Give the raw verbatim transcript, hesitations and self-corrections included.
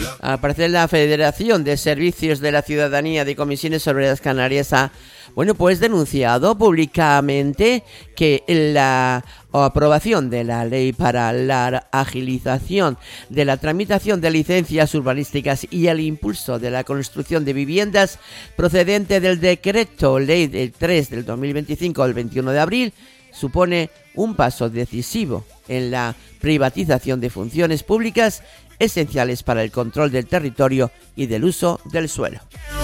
Al parecer, la Federación de Servicios de la Ciudadanía de Comisiones Obreras Canarias ha, bueno, pues denunciado públicamente que la aprobación de la ley para la agilización de la tramitación de licencias urbanísticas y el impulso de la construcción de viviendas procedente del decreto ley del tres del dos mil veinticinco al veintiuno de abril supone un paso decisivo en la privatización de funciones públicas esenciales para el control del territorio y del uso del suelo.